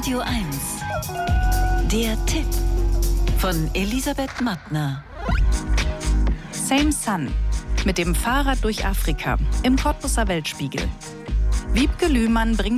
Radio 1. Der Tipp von Elisabeth Mattner. Same Sun. Mit dem Fahrrad durch Afrika im Cottbuser Weltspiegel. Wiebke Lühmann bringt